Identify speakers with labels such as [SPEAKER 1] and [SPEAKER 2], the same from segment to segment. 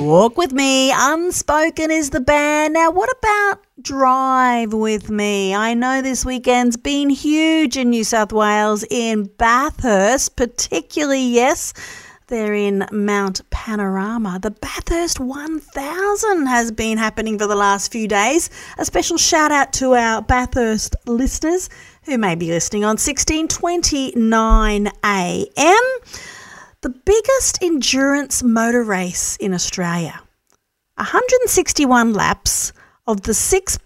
[SPEAKER 1] Walk With Me, Unspoken is the band. Now, what about Drive With Me? I know this weekend's been huge in New South Wales, in Bathurst, particularly, yes, they're in Mount Panorama. The Bathurst 1000 has been happening for the last few days. A special shout out to our Bathurst listeners who may be listening on 1629 AM. The biggest endurance motor race in Australia. 161 laps of the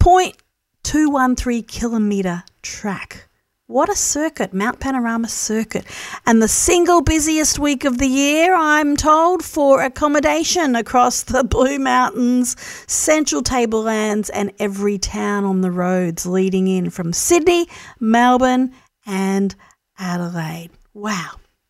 [SPEAKER 1] 6.213 kilometre track. What a circuit, Mount Panorama Circuit. And the single busiest week of the year, I'm told, for accommodation across the Blue Mountains, Central Tablelands and every town on the roads leading in from Sydney, Melbourne and Adelaide. Wow.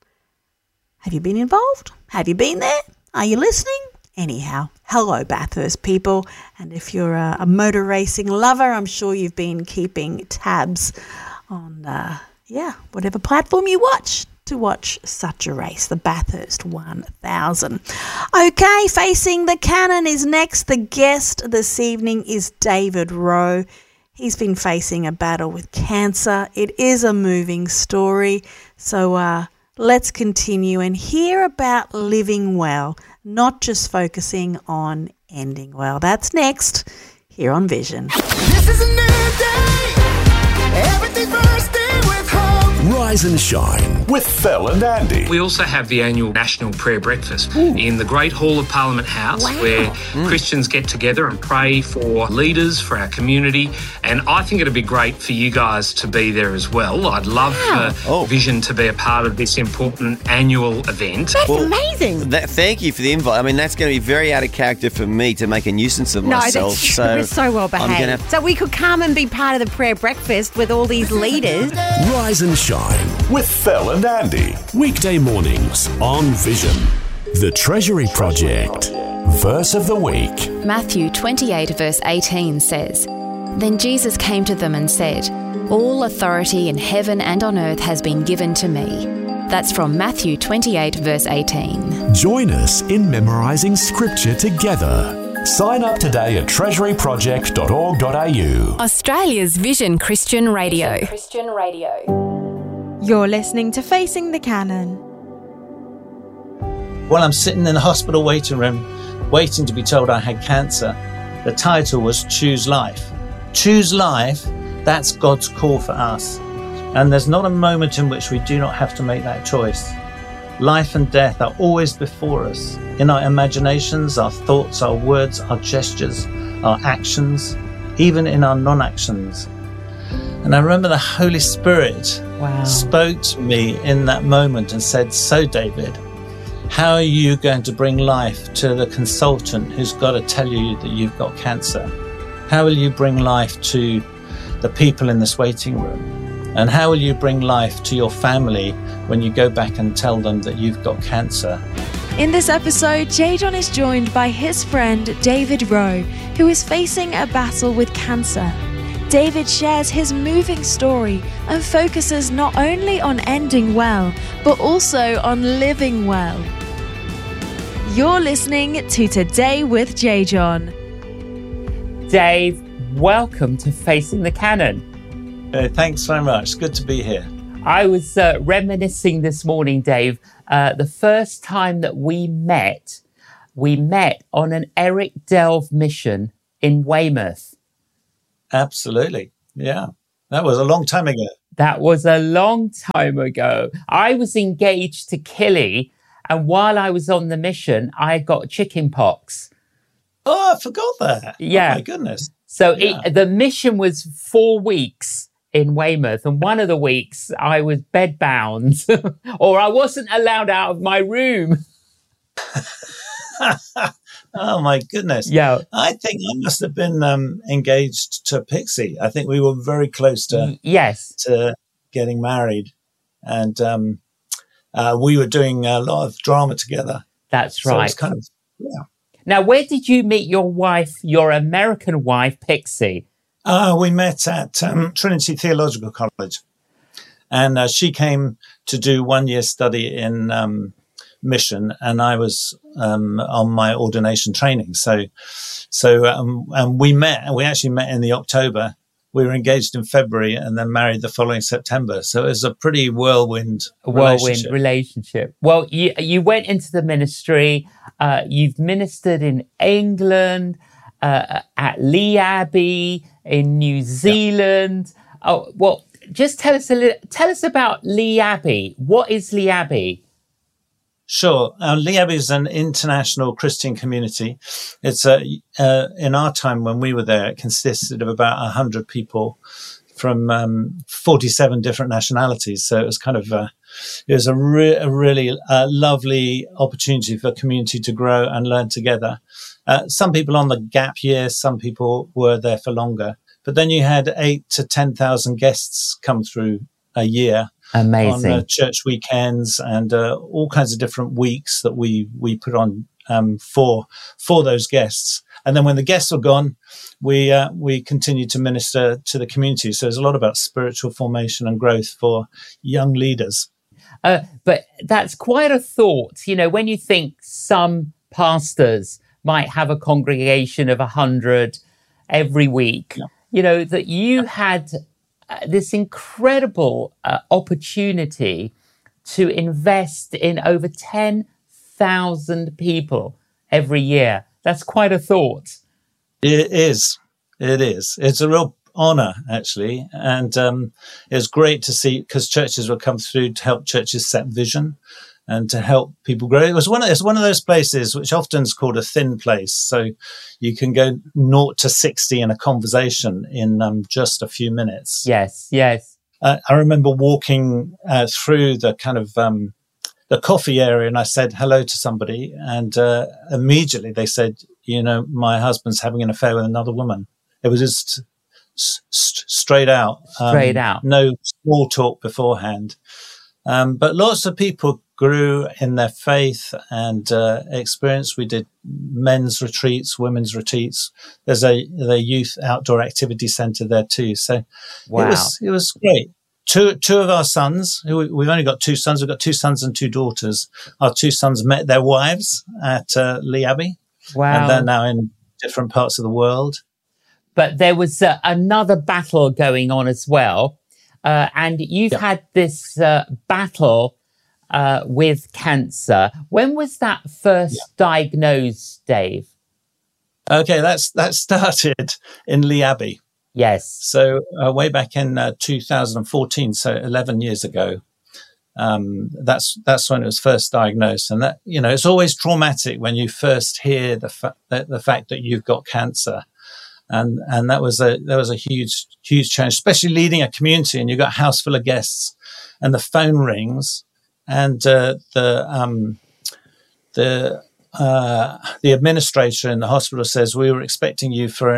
[SPEAKER 1] Have you been involved? Have you been there? Are you listening? Anyhow, hello Bathurst people. And if you're a motor racing lover, I'm sure you've been keeping tabs on, whatever platform you watch to watch such a race, the Bathurst 1000. Okay, Facing the Cannon is next. The guest this evening is David Rowe. He's been facing a battle with cancer. It is a moving story. So let's continue and hear about living well, not just focusing on ending well. That's next here on Vision.
[SPEAKER 2] This is a new day. Everything first day with hope.
[SPEAKER 3] Rise and Shine with Phil and Andy.
[SPEAKER 4] We also have the annual National Prayer Breakfast in the Great Hall of Parliament House, where Christians get together and pray for leaders, for our community. And I think it'd be great for you guys to be there as well. I'd love for Vision to be a part of this important annual event.
[SPEAKER 5] That's amazing.
[SPEAKER 6] Thank you for the invite. I mean, that's going to be very out of character for me to make a nuisance of myself.
[SPEAKER 5] That's true. We're so well behaved. So we could come and be part of the prayer breakfast with all these leaders.
[SPEAKER 3] Rise and Shine with Phil and Andy. Weekday mornings on Vision. The Treasury Project. Verse of the week.
[SPEAKER 7] Matthew 28 verse 18 says, Then Jesus came to them and said, All authority in heaven and on earth has been given to me. That's from Matthew 28 verse 18.
[SPEAKER 3] Join us in memorising scripture together. Sign up today at treasuryproject.org.au.
[SPEAKER 7] Australia's Vision Christian Radio.
[SPEAKER 8] You're listening to Facing the Cannon.
[SPEAKER 9] While I'm sitting in the hospital waiting room, waiting to be told I had cancer, the title was Choose Life. Choose life, that's God's call for us. And there's not a moment in which we do not have to make that choice. Life and death are always before us, in our imaginations, our thoughts, our words, our gestures, our actions, even in our non-actions. And I remember the Holy Spirit spoke to me in that moment and said, So David, how are you going to bring life to the consultant who's got to tell you that you've got cancer? How will you bring life to the people in this waiting room? And how will you bring life to your family when you go back and tell them that you've got cancer?
[SPEAKER 8] In this episode, J-John is joined by his friend David Rowe, who is facing a battle with cancer. David shares his moving story and focuses not only on ending well, but also on living well. You're listening to Today with J-John.
[SPEAKER 10] Dave, welcome to Facing the Cannon.
[SPEAKER 9] Thanks very much. Good to be here.
[SPEAKER 10] I was reminiscing this morning, Dave, the first time that we met on an Eric Delve mission in Weymouth.
[SPEAKER 9] Absolutely. Yeah. That was a long time ago.
[SPEAKER 10] That was a long time ago. I was engaged to Killy, and while I was on the mission, I got chicken pox.
[SPEAKER 9] Oh, I forgot that.
[SPEAKER 10] Yeah.
[SPEAKER 9] Oh, my goodness.
[SPEAKER 10] So the mission was 4 weeks in Weymouth, and one of the weeks I was bedbound or I wasn't allowed out of my room.
[SPEAKER 9] Oh, my goodness.
[SPEAKER 10] Yeah.
[SPEAKER 9] I think I must have been engaged to Pixie. I think we were very close to getting married. And we were doing a lot of drama together.
[SPEAKER 10] That's right.
[SPEAKER 9] So it's kind of,
[SPEAKER 10] Now, where did you meet your wife, your American wife, Pixie?
[SPEAKER 9] We met at Trinity Theological College. And she came to do 1 year study in mission, and I was on my ordination training. So and we actually met in the October. We were engaged in February and then married the following September. So it was a pretty whirlwind
[SPEAKER 10] relationship. Well, you went into the ministry. You've ministered in England, at Lee Abbey, in New Zealand. Yeah. Oh, well, just tell us about Lee Abbey. What is Lee Abbey?
[SPEAKER 9] Sure. Lee Abbey is an international Christian community. It's in our time when we were there, it consisted of about 100 people from 47 different nationalities. So it was kind of it was a really lovely opportunity for the community to grow and learn together. Some people on the gap year, some people were there for longer. But then you had 8,000 to 10,000 guests come through a year.
[SPEAKER 10] Amazing.
[SPEAKER 9] On church weekends and all kinds of different weeks that we put on for those guests. And then when the guests were gone, we continued to minister to the community. So there's a lot about spiritual formation and growth for young leaders.
[SPEAKER 10] But that's quite a thought. You know, when you think some pastors might have a congregation of 100 every week, you know, that you had this incredible opportunity to invest in over 10,000 people every year. That's quite a thought.
[SPEAKER 9] It is. It's a real honor, actually. And it's great to see, because churches will come through to help churches set vision and to help people grow. It's one of those places which often is called a thin place. So you can go 0 to 60 in a conversation in just a few minutes.
[SPEAKER 10] Yes.
[SPEAKER 9] I remember walking through the kind of the coffee area, and I said hello to somebody, and immediately they said, you know, my husband's having an affair with another woman. It was just straight out. No small talk beforehand. But lots of people grew in their faith and experience. We did men's retreats, women's retreats. There's a youth outdoor activity centre there too. So it was great. Two of our sons, we've only got 2 sons. We've got 2 sons and 2 daughters. Our 2 sons met their wives at Lee Abbey.
[SPEAKER 10] Wow.
[SPEAKER 9] And they're now in different parts of the world.
[SPEAKER 10] But there was another battle going on as well. And you've had this battle with cancer. When was that first diagnosed, Dave?
[SPEAKER 9] Okay, that started in Lee Abbey.
[SPEAKER 10] Yes.
[SPEAKER 9] So way back in 2014, so 11 years ago, that's when it was first diagnosed. And that, you know, it's always traumatic when you first hear the fact that you've got cancer. And that was a huge change, especially leading a community and you've got a house full of guests and the phone rings and the administrator in the hospital says, we were expecting you for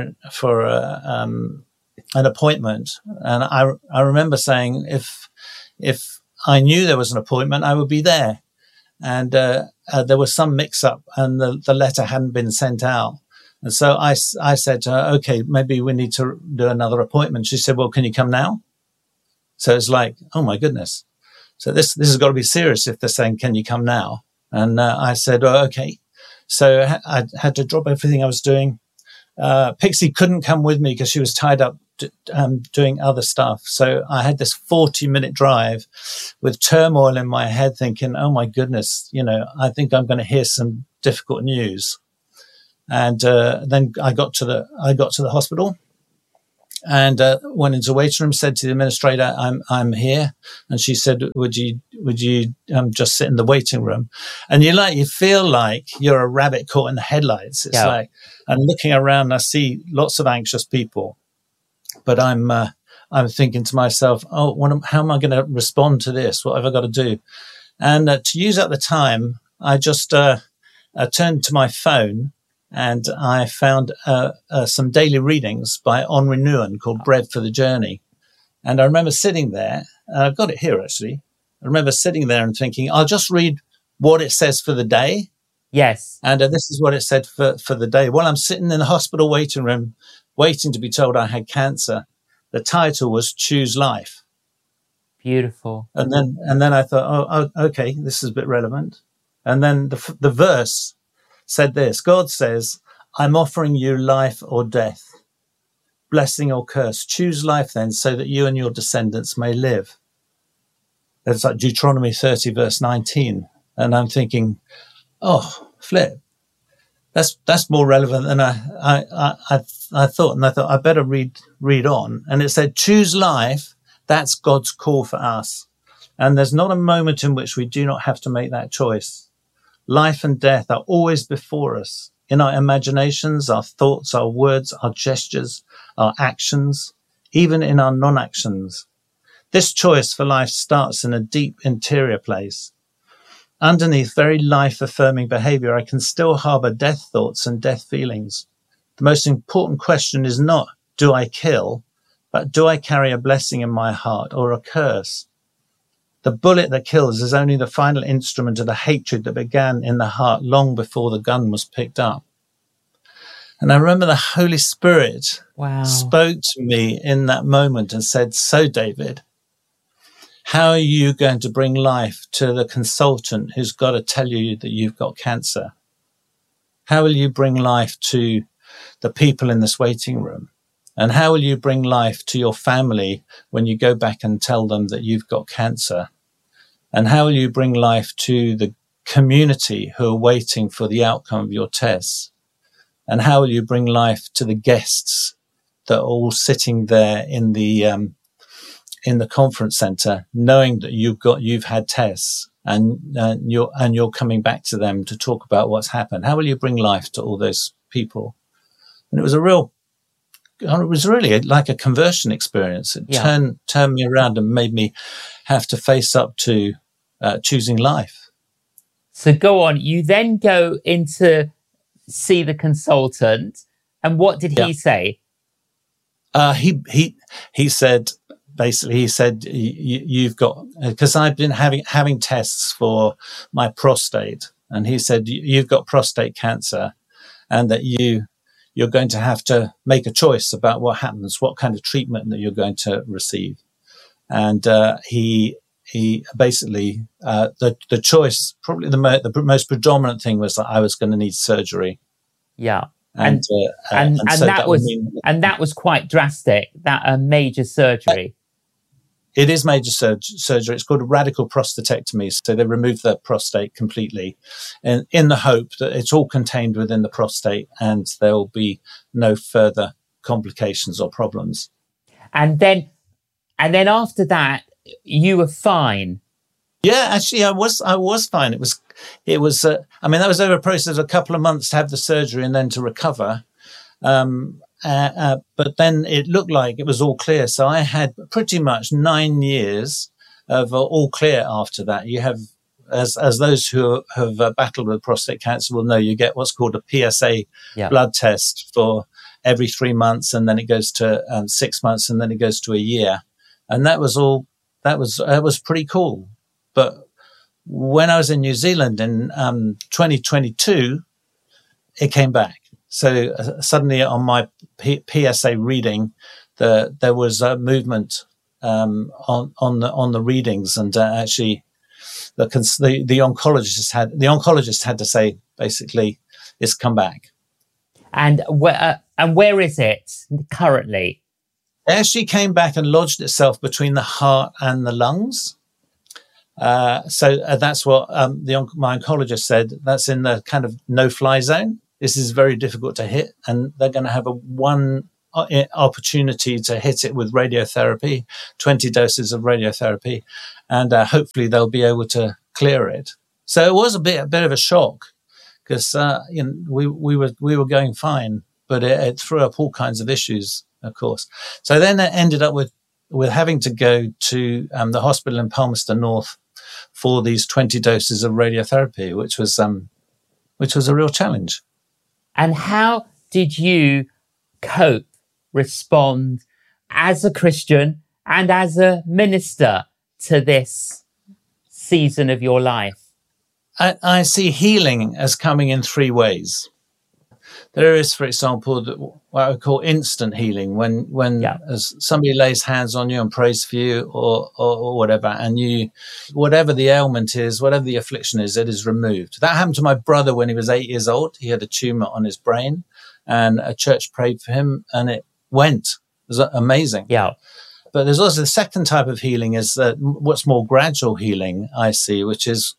[SPEAKER 9] an appointment. And I remember saying, if I knew there was an appointment, I would be there. And there was some mix up and the letter hadn't been sent out. And so I said to her, okay, maybe we need to do another appointment. She said, well, can you come now? So it's like, oh my goodness. So this has got to be serious if they're saying, can you come now? And I said, oh, okay. So I had to drop everything I was doing. Pixie couldn't come with me because she was tied up doing other stuff. So I had this 40-minute drive with turmoil in my head thinking, oh my goodness, you know, I think I'm going to hear some difficult news. And then I got to the hospital and went into the waiting room, said to the administrator, I'm here. And she said, would you just sit in the waiting room? And you feel like you're a rabbit caught in the headlights. It's like, I'm looking around and I see lots of anxious people, but I'm thinking to myself, oh, how am I going to respond to this? What have I got to do? And to use up the time, I just turned to my phone and I found some daily readings by Henri Nouwen called Bread for the Journey. And I remember sitting there, and I've got it here actually. I remember sitting there and thinking, I'll just read what it says for the day.
[SPEAKER 10] Yes.
[SPEAKER 9] And this is what it said for the day. While I'm sitting in the hospital waiting room, waiting to be told I had cancer, the title was Choose Life.
[SPEAKER 10] Beautiful.
[SPEAKER 9] And then I thought, oh, okay, this is a bit relevant. And then the verse said this. God says, I'm offering you life or death, blessing or curse. Choose life then, so that you and your descendants may live. It's like Deuteronomy 30, verse 19. And I'm thinking, oh, flip. That's more relevant than I thought. And I thought I better read on. And it said, choose life. That's God's call for us. And there's not a moment in which we do not have to make that choice. Life and death are always before us, in our imaginations, our thoughts, our words, our gestures, our actions, even in our non-actions. This choice for life starts in a deep interior place. Underneath very life-affirming behavior, I can still harbor death thoughts and death feelings. The most important question is not, do I kill, but do I carry a blessing in my heart or a curse? The bullet that kills is only the final instrument of the hatred that began in the heart long before the gun was picked up. And I remember the Holy Spirit spoke to me in that moment and said, so David, how are you going to bring life to the consultant who's got to tell you that you've got cancer? How will you bring life to the people in this waiting room? And how will you bring life to your family when you go back and tell them that you've got cancer? And how will you bring life to the community who are waiting for the outcome of your tests? And how will you bring life to the guests that are all sitting there in the conference center, knowing that you've had tests and you're coming back to them to talk about what's happened? How will you bring life to all those people? And it was really like a conversion experience. It turned me around and made me have to face up to choosing life.
[SPEAKER 10] So go on. You then go in to see the consultant, and what did he say? He said, basically, you've got, because I've been having tests for my prostate, and he said, you've got prostate cancer, and that you're going to have to make a choice about what happens, what kind of treatment that you're going to receive. And he basically, the choice, probably the most predominant thing was that I was going to need surgery. Yeah.
[SPEAKER 9] And
[SPEAKER 10] so that was quite drastic, that major surgery.
[SPEAKER 9] It is major surgery. It's called a radical prostatectomy. So they remove the prostate completely, and in the hope that it's all contained within the prostate and there will be no further complications or problems. And then after that, you were fine. Yeah, actually, I was fine. It was. I mean, that was over a process of a couple of months to have the surgery and then to recover. But then it looked like it was all clear. So I had pretty much 9 years of all clear after that. You have, as those who have battled with prostate cancer will know, you get what's called a PSA blood test for every 3 months, and then it goes to 6 months, and then it goes to a year. And that was all. That was pretty cool. But when I was in New Zealand in 2022, it came back. So suddenly on my PSA reading, there was a movement on the readings, and actually the oncologist had to say basically it's come back.
[SPEAKER 10] And where is it currently?
[SPEAKER 9] It actually came back and lodged itself between the heart and the lungs. So that's what my oncologist said. That's in the kind of no-fly zone. This is very difficult to hit, and they're going to have one opportunity to hit it with radiotherapy, 20 doses of radiotherapy, and hopefully they'll be able to clear it. So it was a bit of a shock, because we were going fine, but it threw up all kinds of issues, of course. So then it ended up with having to go to the hospital in Palmerston North for these 20 doses of radiotherapy, which was a real challenge.
[SPEAKER 10] And how did you cope, respond as a Christian and as a minister to this season of your life?
[SPEAKER 9] I see healing as coming in 3 ways. There is, for example, what I would call instant healing, when as somebody lays hands on you and prays for you or whatever, and whatever the ailment is, whatever the affliction is, it is removed. That happened to my brother when he was 8 years old. He had a tumor on his brain, and a church prayed for him, and it went. It was amazing.
[SPEAKER 10] Yeah.
[SPEAKER 9] But there's also the second type of healing is what's more gradual healing, I see, which is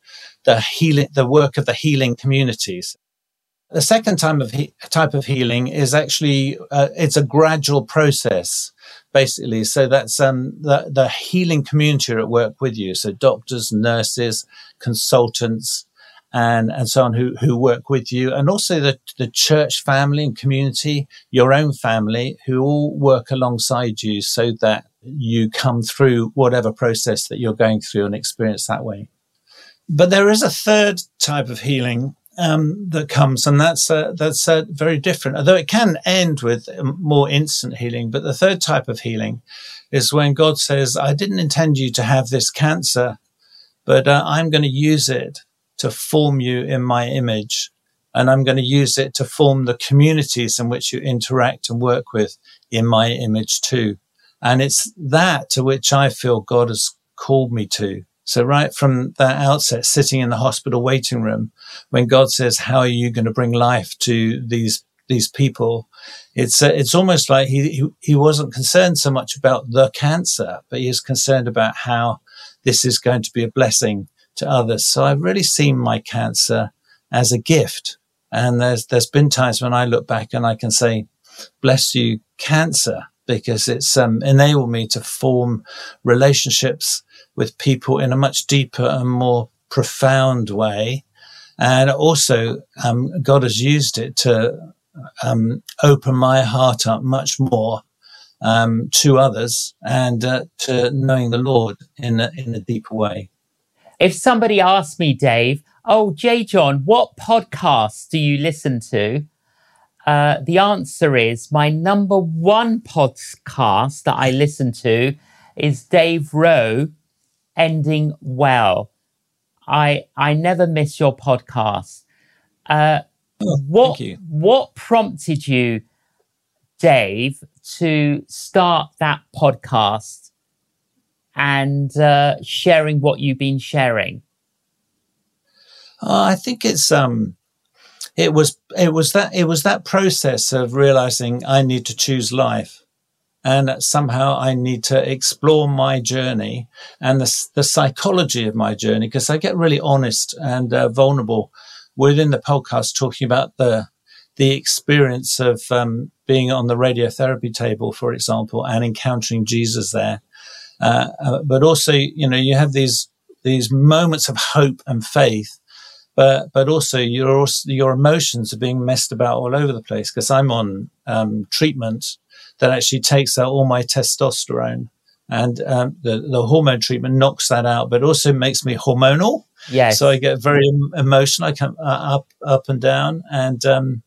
[SPEAKER 9] the work of the healing communities. The second type of healing is actually, it's a gradual process, basically. So that's the healing community are at work with you. So doctors, nurses, consultants, and so on who work with you. And also the church family and community, your own family, who all work alongside you so that you come through whatever process that you're going through and experience that way. But there is a third type of healing that comes, and that's very different. Although it can end with more instant healing, but the third type of healing is when God says, "I didn't intend you to have this cancer, but I'm going to use it to form you in my image, and I'm going to use it to form the communities in which you interact and work with in my image too." And it's that to which I feel God has called me to. So right from the outset, sitting in the hospital waiting room, when God says, "How are you going to bring life to these people?" It's almost like he wasn't concerned so much about the cancer, but he is concerned about how this is going to be a blessing to others. So I've really seen my cancer as a gift. And there's been times when I look back and I can say, "Bless you, cancer," because it's enabled me to form relationships with people in a much deeper and more profound way. And also, God has used it to open my heart up much more to others and to knowing the Lord in a deeper way.
[SPEAKER 10] If somebody asked me, Dave, "Oh, J. John, what podcasts do you listen to?" The answer is my number one podcast that I listen to is Dave Rowe, Ending Well. I never miss your podcast. What prompted you, Dave, to start that podcast and sharing what you've been sharing?
[SPEAKER 9] I think it was that process of realizing I need to choose life, and that somehow I need to explore my journey and the psychology of my journey, because I get really honest and vulnerable within the podcast, talking about the experience of being on the radiotherapy table, for example, and encountering Jesus there. But also, you have these moments of hope and faith. But also your emotions are being messed about all over the place, because I'm on treatment that actually takes out all my testosterone, and the hormone treatment knocks that out, but also makes me hormonal.
[SPEAKER 10] Yes.
[SPEAKER 9] So I get very emotional. I come up and down, and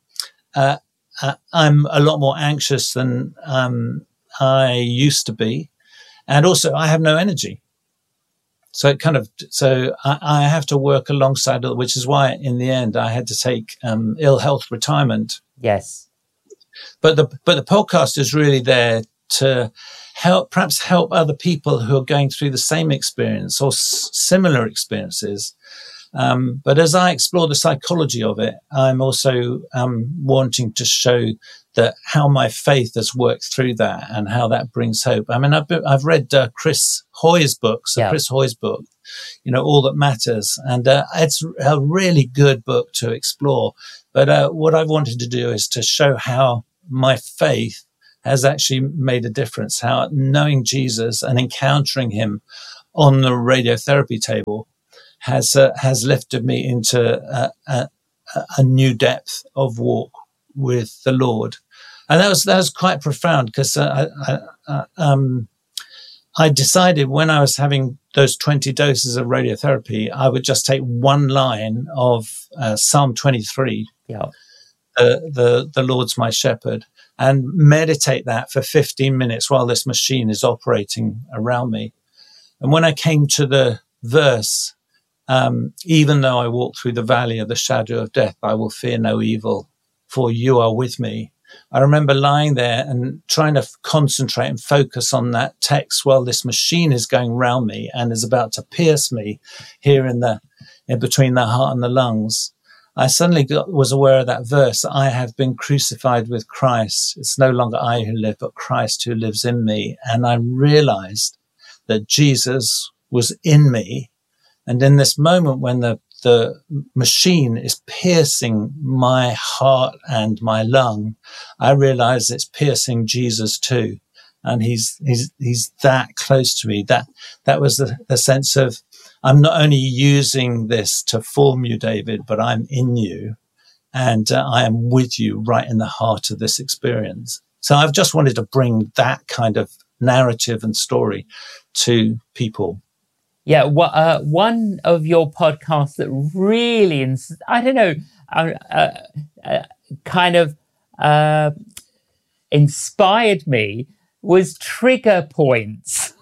[SPEAKER 9] I'm a lot more anxious than I used to be, and also I have no energy. So I have to work alongside it, which is why in the end I had to take ill health retirement.
[SPEAKER 10] Yes.
[SPEAKER 9] But the podcast is really there to help other people who are going through the same experience or similar experiences. But as I explore the psychology of it, I'm also wanting to show that how my faith has worked through that and how that brings hope. I mean, I've read Chris Hoy's book, All That Matters, and it's a really good book to explore. But what I wanted to do is to show how my faith has actually made a difference, how knowing Jesus and encountering him on the radiotherapy table has lifted me into a new depth of walk with the Lord. And that was quite profound, because I decided when I was having those 20 doses of radiotherapy, I would just take one line of Psalm 23, the Lord's my shepherd, and meditate that for 15 minutes while this machine is operating around me. And when I came to the verse, even though I walk through the valley of the shadow of death, I will fear no evil, for you are with me. I remember lying there and trying to concentrate and focus on that text while this machine is going round me and is about to pierce me here in between the heart and the lungs. I suddenly was aware of that verse, I have been crucified with Christ. It's no longer I who live, but Christ who lives in me. And I realized that Jesus was in me. And in this moment when the machine is piercing my heart and my lung, I realize it's piercing Jesus too. And he's that close to me. That was the sense of, I'm not only using this to form you, David, but I'm in you and I am with you right in the heart of this experience. So I've just wanted to bring that kind of narrative and story to people.
[SPEAKER 10] Yeah, one of your podcasts that really, inspired me was Trigger Points.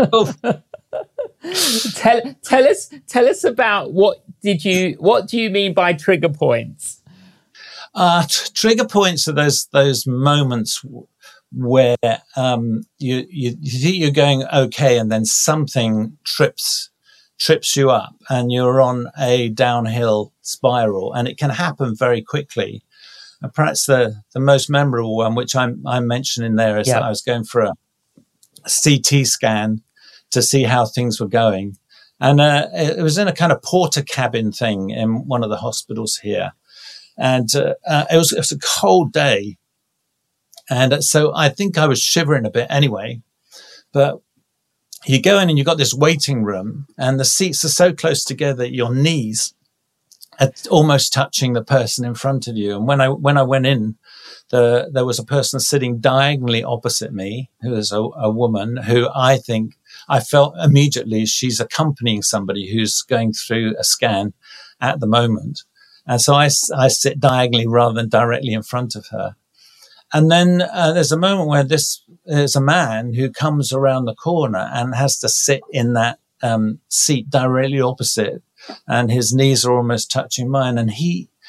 [SPEAKER 10] Tell us about what do you mean by trigger points?
[SPEAKER 9] Trigger points are those moments where you think you're going okay, and then something trips you up, and you're on a downhill spiral, and it can happen very quickly. And perhaps the most memorable one, which I'm mentioning there, is that I was going for a CT scan to see how things were going. And it was in a kind of porter cabin thing in one of the hospitals here. And it was a cold day. And so I think I was shivering a bit anyway. But you go in and you've got this waiting room, and the seats are so close together, your knees are almost touching the person in front of you. And when I went in, there was a person sitting diagonally opposite me, who was a woman who I felt immediately she's accompanying somebody who's going through a scan at the moment. And so I sit diagonally rather than directly in front of her. And then there's a moment where there's a man who comes around the corner and has to sit in that seat directly opposite, and his knees are almost touching mine. And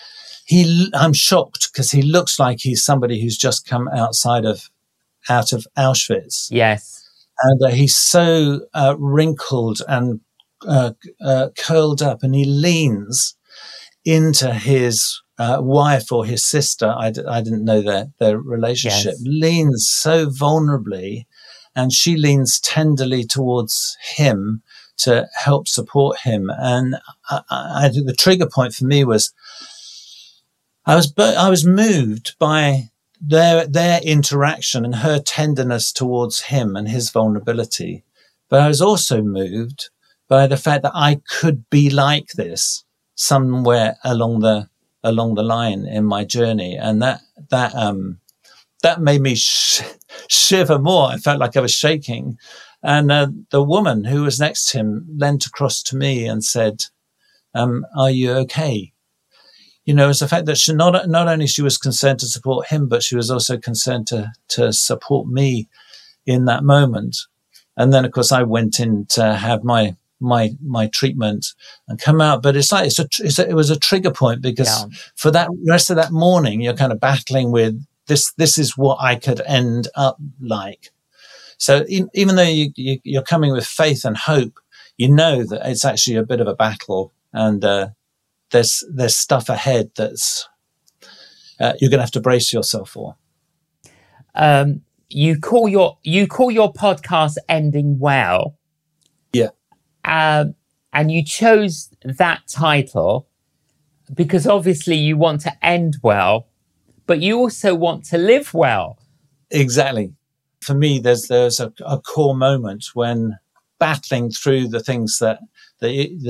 [SPEAKER 9] I'm shocked because he looks like he's somebody who's just come out of Auschwitz.
[SPEAKER 10] Yes.
[SPEAKER 9] And he's so wrinkled and curled up, and he leans into his wife or his sister. I didn't know their relationship. Yes. Leans so vulnerably, and she leans tenderly towards him to help support him. And I think the trigger point for me was I was moved by their interaction and her tenderness towards him and his vulnerability. But I was also moved by the fact that I could be like this somewhere along the line in my journey. And that made me shiver more. I felt like I was shaking. And the woman who was next to him leant across to me and said, are you okay? You know, it's the fact that she not only she was concerned to support him, but she was also concerned to support me in that moment. And then, of course, I went in to have my treatment and come out. But it's like it was a trigger point, because for that rest of that morning, you're kind of battling with this. This is what I could end up like. So even though you're coming with faith and hope, you know that it's actually a bit of a battle, and there's stuff ahead that's you're going to have to brace yourself for.
[SPEAKER 10] You call your podcast Ending Well.
[SPEAKER 9] Yeah.
[SPEAKER 10] And you chose that title because obviously you want to end well, but you also want to live well.
[SPEAKER 9] Exactly. For me, there's a core moment when battling through the things that